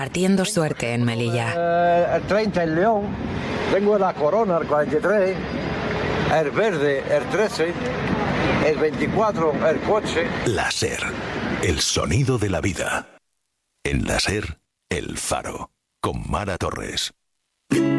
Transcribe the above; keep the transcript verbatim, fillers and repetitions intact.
Partiendo suerte en Melilla. Eh, el treinta en León, tengo la Corona, el cuarenta y tres, el verde, el trece, el veinticuatro, el coche. La SER, el sonido de la vida. En la SER, El Faro, con Mara Torres.